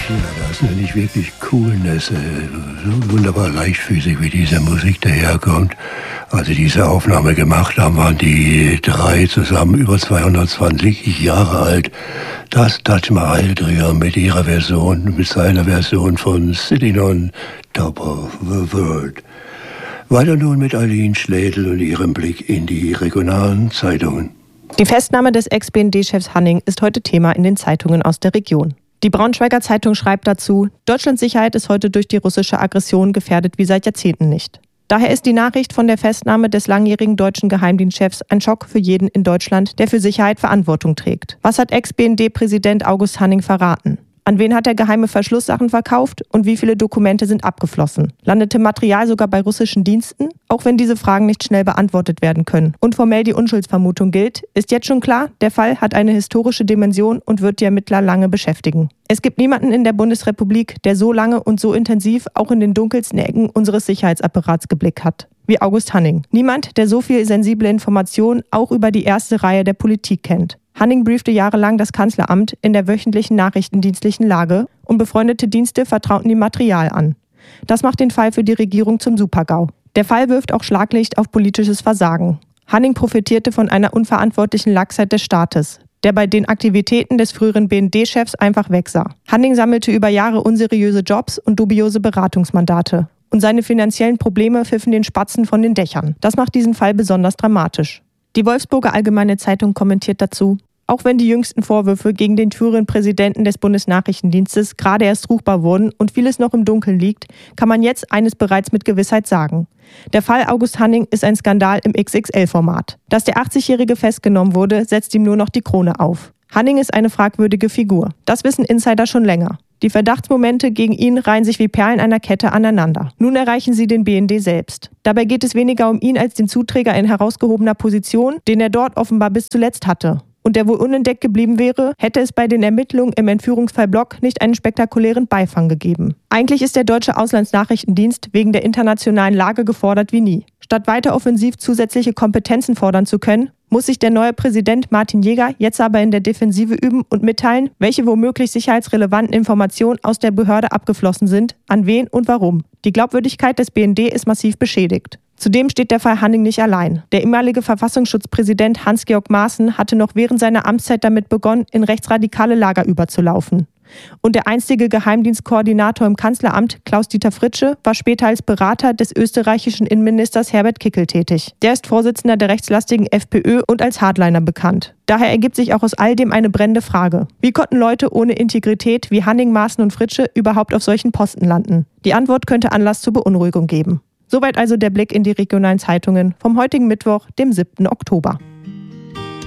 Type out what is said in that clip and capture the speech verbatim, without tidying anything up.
Ja, das nenne ich wirklich Coolness. So wunderbar leichtfüßig, wie diese Musik daherkommt. Als sie diese Aufnahme gemacht haben, waren die drei zusammen über zweihundertzwanzig Jahre alt. Das Taj Mahal Trio mit ihrer Version, mit seiner Version von Sitting on Top of the World. Weiter nun mit Eileen Schlädel und ihrem Blick in die regionalen Zeitungen. Die Festnahme des Ex-B N D-Chefs Hanning ist heute Thema in den Zeitungen aus der Region. Die Braunschweiger Zeitung schreibt dazu, Deutschlands Sicherheit ist heute durch die russische Aggression gefährdet wie seit Jahrzehnten nicht. Daher ist die Nachricht von der Festnahme des langjährigen deutschen Geheimdienstchefs ein Schock für jeden in Deutschland, der für Sicherheit Verantwortung trägt. Was hat Ex-B N D-Präsident August Hanning verraten? An wen hat er geheime Verschlusssachen verkauft und wie viele Dokumente sind abgeflossen? Landete Material sogar bei russischen Diensten? Auch wenn diese Fragen nicht schnell beantwortet werden können und formell die Unschuldsvermutung gilt, ist jetzt schon klar, der Fall hat eine historische Dimension und wird die Ermittler lange beschäftigen. Es gibt niemanden in der Bundesrepublik, der so lange und so intensiv auch in den dunkelsten Ecken unseres Sicherheitsapparats geblickt hat, wie August Hanning. Niemand, der so viel sensible Informationen auch über die erste Reihe der Politik kennt. Hanning briefte jahrelang das Kanzleramt in der wöchentlichen nachrichtendienstlichen Lage und befreundete Dienste vertrauten ihm Material an. Das macht den Fall für die Regierung zum Super-GAU. Der Fall wirft auch Schlaglicht auf politisches Versagen. Hanning profitierte von einer unverantwortlichen Laxheit des Staates, der bei den Aktivitäten des früheren B N D-Chefs einfach wegsah. Hanning sammelte über Jahre unseriöse Jobs und dubiose Beratungsmandate. Und seine finanziellen Probleme pfiffen den Spatzen von den Dächern. Das macht diesen Fall besonders dramatisch. Die Wolfsburger Allgemeine Zeitung kommentiert dazu, auch wenn die jüngsten Vorwürfe gegen den früheren Präsidenten des Bundesnachrichtendienstes gerade erst ruchbar wurden und vieles noch im Dunkeln liegt, kann man jetzt eines bereits mit Gewissheit sagen. Der Fall August Hanning ist ein Skandal im X X L-Format. Dass der achtzigjährige festgenommen wurde, setzt ihm nur noch die Krone auf. Hanning ist eine fragwürdige Figur. Das wissen Insider schon länger. Die Verdachtsmomente gegen ihn reihen sich wie Perlen einer Kette aneinander. Nun erreichen sie den B N D selbst. Dabei geht es weniger um ihn als den Zuträger in herausgehobener Position, den er dort offenbar bis zuletzt hatte. Und der wohl unentdeckt geblieben wäre, hätte es bei den Ermittlungen im Entführungsfall Block nicht einen spektakulären Beifang gegeben. Eigentlich ist der deutsche Auslandsnachrichtendienst wegen der internationalen Lage gefordert wie nie. Statt weiter offensiv zusätzliche Kompetenzen fordern zu können, muss sich der neue Präsident Martin Jäger jetzt aber in der Defensive üben und mitteilen, welche womöglich sicherheitsrelevanten Informationen aus der Behörde abgeflossen sind, an wen und warum. Die Glaubwürdigkeit des B N D ist massiv beschädigt. Zudem steht der Fall Hanning nicht allein. Der ehemalige Verfassungsschutzpräsident Hans-Georg Maaßen hatte noch während seiner Amtszeit damit begonnen, in rechtsradikale Lager überzulaufen. Und der einstige Geheimdienstkoordinator im Kanzleramt, Klaus-Dieter Fritsche, war später als Berater des österreichischen Innenministers Herbert Kickl tätig. Der ist Vorsitzender der rechtslastigen FPÖ und als Hardliner bekannt. Daher ergibt sich auch aus all dem eine brennende Frage. Wie konnten Leute ohne Integrität wie Hanning, Maaßen und Fritsche überhaupt auf solchen Posten landen? Die Antwort könnte Anlass zur Beunruhigung geben. Soweit also der Blick in die regionalen Zeitungen vom heutigen Mittwoch, dem siebten Oktober.